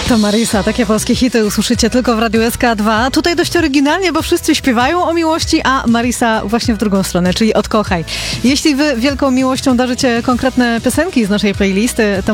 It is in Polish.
To Marisa, takie polskie hity usłyszycie tylko w Radiu SK2. Tutaj dość oryginalnie, bo wszyscy śpiewają o miłości, a Marisa właśnie w drugą stronę, czyli odkochaj. Jeśli wy wielką miłością darzycie konkretne piosenki z naszej playlisty, to